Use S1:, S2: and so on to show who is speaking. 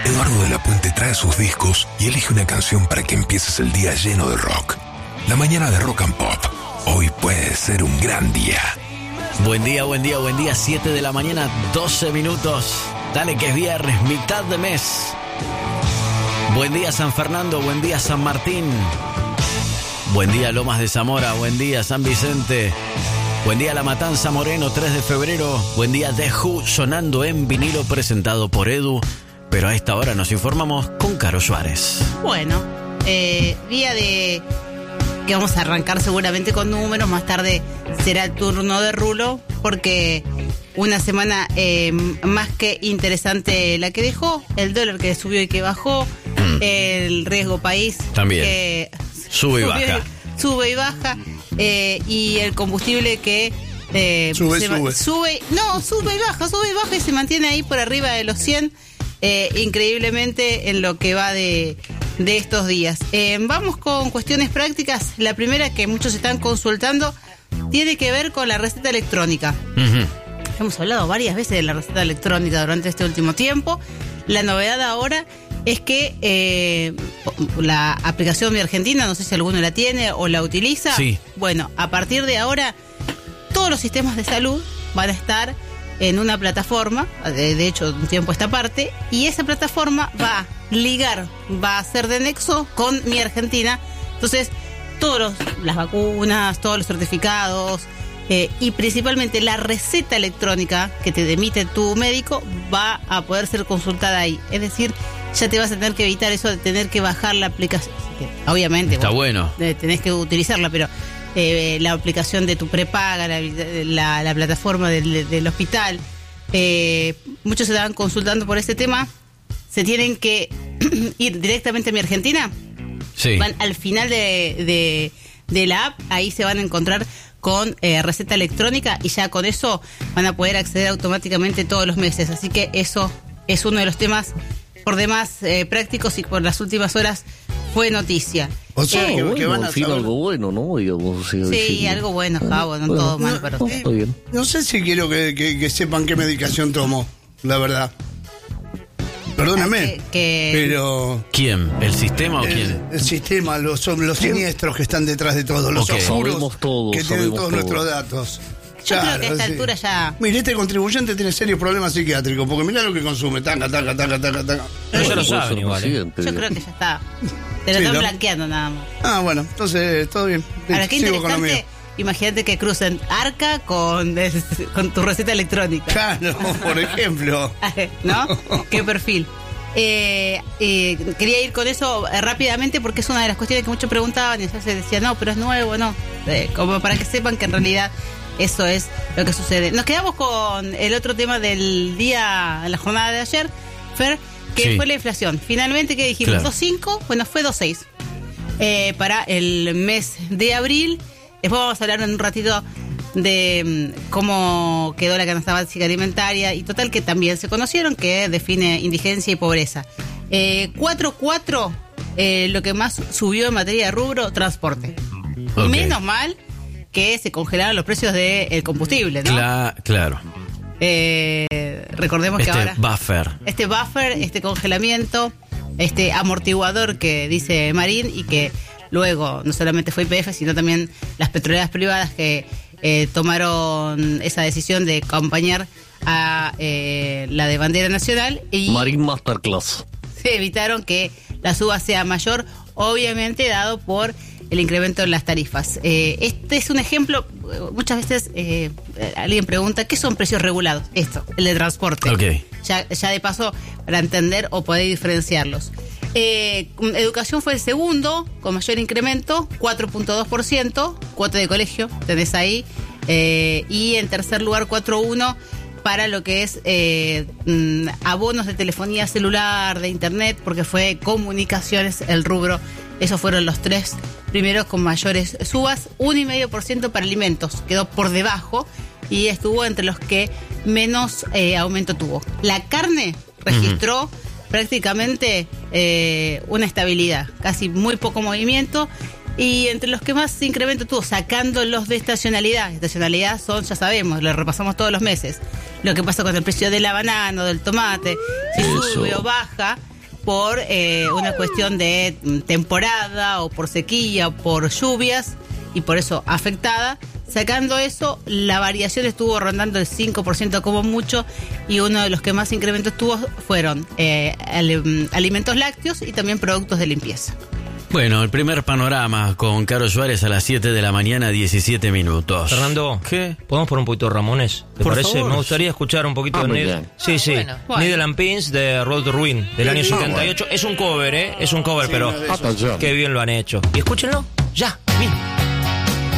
S1: Eduardo de la Puente trae sus discos y elige una canción para que empieces el día lleno de rock. La mañana de Rock and Pop. Hoy puede ser un gran día.
S2: Buen día, 7 de la mañana, 12 minutos. Dale que es viernes, mitad de mes. Buen día San Fernando, buen día San Martín. Buen día Lomas de Zamora, buen día San Vicente. Buen día La Matanza Moreno, 3 de febrero. Buen día The Who sonando en vinilo presentado por Edu. Pero a esta hora nos informamos con Caro Suárez.
S3: Bueno, día de... que vamos a arrancar seguramente con números. Más tarde será el turno de Rulo, porque una semana más que interesante la que dejó. El dólar que subió y que bajó. El riesgo país
S2: también
S3: que
S2: sube y baja.
S3: Sube y baja. Y el combustible que
S4: sube y baja y se mantiene ahí por arriba de los 100. Increíblemente en lo que va de estos días. Vamos con cuestiones prácticas. La primera que muchos están consultando tiene que ver con la receta electrónica. Hemos hablado varias veces de la receta electrónica durante este último tiempo. La novedad ahora es que la aplicación Mi Argentina, no sé si alguno la tiene o la utiliza.
S2: Sí.
S3: Bueno, a partir de ahora todos los sistemas de salud van a estar en una plataforma, de hecho un tiempo esta parte, y esa plataforma va a ligar, va a ser de nexo con Mi Argentina. Entonces las vacunas, todos los certificados y principalmente la receta electrónica que te emite tu médico va a poder ser consultada ahí. Es decir, ya te vas a tener que evitar eso de tener que bajar la aplicación. Obviamente
S2: está bueno,
S3: tenés que utilizarla, pero la aplicación de tu prepaga, la plataforma del hospital. Muchos se estaban consultando por este tema. Se tienen que ir directamente a Mi Argentina.
S2: Sí.
S3: Van al final de la app, ahí se van a encontrar con receta electrónica y ya con eso van a poder acceder automáticamente todos los meses. Así que eso es uno de los temas por demás prácticos y por las últimas horas fue noticia.
S4: O sea, que van a
S5: al fin
S4: saber...
S5: algo bueno, ¿no? Digamos,
S3: sí, algo bueno, Javo, no todo mal, pero...
S5: Está bien.
S4: No sé si quiero que sepan qué medicación tomo, la verdad. Perdóname, pero...
S2: ¿Quién? ¿El sistema o quién?
S4: El sistema, los siniestros que están detrás de todo, los oscuros
S5: todos,
S4: que tienen todos
S5: todos
S4: nuestros datos.
S3: Yo creo que a esta altura ya...
S4: Mire, este contribuyente tiene serios problemas psiquiátricos, porque mirá lo que consume, taca.
S2: Pero ya lo saben igual.
S3: Yo creo que ya está. Te lo están blanqueando nada más.
S4: Ah, bueno, entonces todo bien.
S3: Ahora, qué
S4: sigo con lo mío.
S3: interesante, imagínate que crucen Arca con tu receta electrónica.
S4: Claro, por ejemplo.
S3: ¿No? ¿Qué perfil? Quería ir con eso rápidamente porque es una de las cuestiones que muchos preguntaban y ya se decía, no, pero es nuevo, no. Como para que sepan que en realidad eso es lo que sucede. Nos quedamos con el otro tema del día, la jornada de ayer, Fer, que
S2: sí,
S3: fue la inflación. Finalmente, ¿qué dijimos?
S2: Claro.
S3: 2.5, bueno, fue 2.6 para el mes de abril. Después vamos a hablar en un ratito de cómo quedó la canasta básica alimentaria y total que también se conocieron, que define indigencia y pobreza. 4.4, lo que más subió en materia de rubro, transporte.
S2: Okay.
S3: Menos mal que se congelaron los precios del combustible, ¿no?
S2: Claro.
S3: Recordemos que ahora... Este buffer, este congelamiento, este amortiguador que dice Marín y que luego no solamente fue YPF, sino también las petroleras privadas que tomaron esa decisión de acompañar a la de bandera nacional y
S5: Marín Masterclass.
S3: se evitaron que la suba sea mayor, obviamente dado por el incremento en las tarifas. Este es un ejemplo. Muchas veces alguien pregunta ¿qué son precios regulados? Esto, el de transporte.
S2: Okay.
S3: Ya de paso para entender o poder diferenciarlos. Educación fue el segundo con mayor incremento, 4.2%, cuota de colegio tenés ahí, y en tercer lugar 4.1% para lo que es abonos de telefonía celular, de internet, porque fue comunicaciones el rubro. Esos fueron los tres primeros con mayores subas. 1,5% para alimentos, quedó por debajo y estuvo entre los que menos aumento tuvo. La carne registró prácticamente una estabilidad, casi muy poco movimiento, y entre los que más incremento tuvo, sacando los de estacionalidad. Estacionalidad son, ya sabemos, lo repasamos todos los meses, lo que pasa con el precio de la banana o del tomate, si sube o baja. por una cuestión de temporada o por sequía o por lluvias y por eso afectada. Sacando eso, la variación estuvo rondando el 5% como mucho y uno de los que más incrementos tuvo fueron alimentos lácteos y también productos de limpieza.
S2: Bueno, el primer panorama con Caro Suárez a las 7 de la mañana, 17 minutos.
S6: Fernando,
S2: ¿qué?
S6: ¿Podemos poner un poquito de Ramones? ¿Te
S2: Por
S6: parece?
S2: favor.
S6: Me gustaría escuchar un poquito de
S5: muy
S6: Needle.
S5: bien.
S6: Sí, sí.
S3: Bueno.
S6: Needle and Pins de Road to Ruin del año 78. Es un cover, Es un cover, pero
S5: Papa John.
S6: qué bien lo han hecho. Y escúchenlo, ya, mismo.